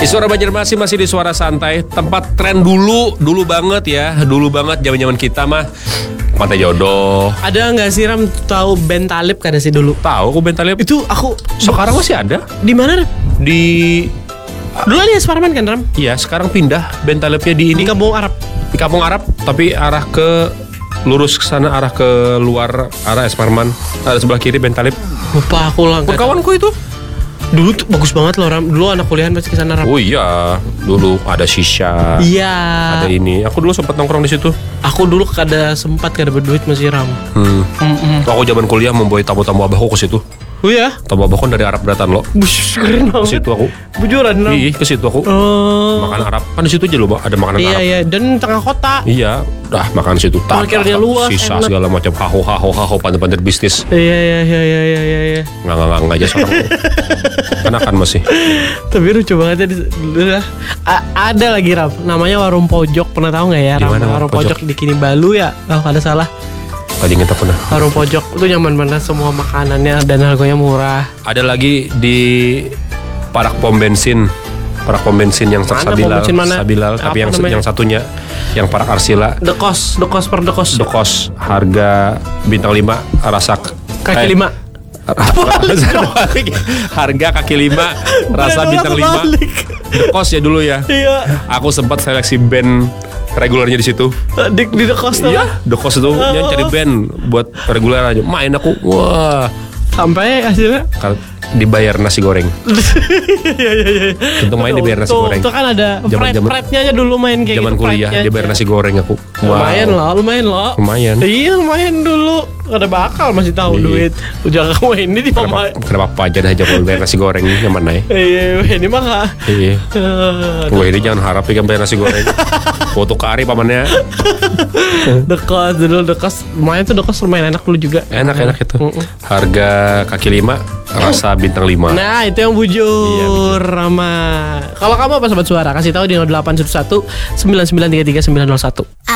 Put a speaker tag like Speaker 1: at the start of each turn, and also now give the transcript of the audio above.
Speaker 1: Di Suara Banjarmasin masih di Suara Santai. Tempat tren dulu banget ya. Dulu banget zaman kita mah Pantai Jodoh.
Speaker 2: Ada nggak sih Ram tahu band Talib kan sih dulu?
Speaker 1: Tahu aku Bentalib.
Speaker 2: Itu aku
Speaker 1: Sekarang masih ada
Speaker 2: di mana? Ram?
Speaker 1: di
Speaker 2: Dulu ada Sparman kan Ram?
Speaker 1: iya, sekarang pindah Bentalibnya di
Speaker 2: Di
Speaker 1: ini
Speaker 2: Kampung Arab.
Speaker 1: di Kampung Arab, tapi arah ke lurus ke sana, arah ke luar, arah Esparman. Ada sebelah kiri Bentalib.
Speaker 2: Lupa aku lah.
Speaker 1: Kawanku itu.
Speaker 2: Dulu tuh bagus banget loh Ram. Dulu anak kuliahan pasti ke sana Ram.
Speaker 1: Oh iya, dulu ada shisha.
Speaker 2: Iya.
Speaker 1: Ada ini. Aku dulu sempat nongkrong di situ.
Speaker 2: Aku dulu kada sempat kada berduit masih Ram.
Speaker 1: Aku zaman kuliah membawa tamu-tamu abahku ke situ.
Speaker 2: Oh ya?
Speaker 1: Tamu abahku dari Arab Beratan loh.
Speaker 2: Bush, keren
Speaker 1: Ke
Speaker 2: banget.
Speaker 1: situ aku.
Speaker 2: Bujuran Ram.
Speaker 1: Iya, ke situ aku.
Speaker 2: Oh.
Speaker 1: Makan Arab. Kan di situ aja loh, ada makanan
Speaker 2: Iya
Speaker 1: Arab.
Speaker 2: iya, dan tengah kota.
Speaker 1: Iya, dah makan situ.
Speaker 2: Parkirnya luas,
Speaker 1: sisa
Speaker 2: enak.
Speaker 1: segala macam. Haho pandai-pandai bisnis.
Speaker 2: Iya.
Speaker 1: Nggak aja sekarang. Kan akan masih.
Speaker 2: Tapi lucu banget ya dulu ya. Ada lagi Ram, namanya warung pojok. Pernah tahu nggak ya
Speaker 1: Di
Speaker 2: Ram?
Speaker 1: mana
Speaker 2: Warung
Speaker 1: Pojok?
Speaker 2: pojok di Kinibalu ya, kalau ada salah.
Speaker 1: Tadi kita pernah.
Speaker 2: Warung pojok itu nyaman banget, semua makanannya dan harganya murah.
Speaker 1: Ada lagi di Parak Pom bensin. Parak pom bensin yang
Speaker 2: Mana,
Speaker 1: Sabilal,
Speaker 2: pom bensin mana?
Speaker 1: Sabilal,
Speaker 2: Apa
Speaker 1: tapi
Speaker 2: namanya?
Speaker 1: yang satunya yang Parak Arsila.
Speaker 2: Dekos per dekos.
Speaker 1: Dokos harga bintang 5 rasa
Speaker 2: Kaki lima.
Speaker 1: harga kaki 5 rasa bintang 5. Dekos ya dulu ya.
Speaker 2: Iya.
Speaker 1: Aku sempat seleksi band regulernya di situ.
Speaker 2: Di dekos tuh.
Speaker 1: Iya, dekos itu yang cari band buat reguler aja. Main aku. Wah,
Speaker 2: Sampai hasilnya.
Speaker 1: dibayar nasi goreng.
Speaker 2: Iya.
Speaker 1: Untung main dibayar nasi goreng.
Speaker 2: Itu kan ada
Speaker 1: Zaman-
Speaker 2: fret-nya aja dulu main kayak
Speaker 1: Zaman
Speaker 2: gitu.
Speaker 1: kuliah
Speaker 2: fret-nya
Speaker 1: dibayar
Speaker 2: aja.
Speaker 1: nasi goreng aku. Wow.
Speaker 2: Lumayan loh.
Speaker 1: Lumayan.
Speaker 2: Iya, lumayan dulu. Ada bakal masih tahu
Speaker 1: Iya.
Speaker 2: duit. Udah kamu ini di mama.
Speaker 1: Kenapa aja dah aja kalau bayar nasi goreng yang mana ya?
Speaker 2: Iya, ini mah kak.
Speaker 1: Iya. Wah ini jangan harap ikan bayar nasi goreng. Foto kari pamannya.
Speaker 2: Dekos dulu, dekos lumayan tuh, dekos lumayan enak dulu juga.
Speaker 1: Enak itu. Harga kaki 5 rasa bintang 5.
Speaker 2: Nah itu yang bujur Rama. Kalau kamu apa sobat suara, kasih tahu di 0811 9933 901.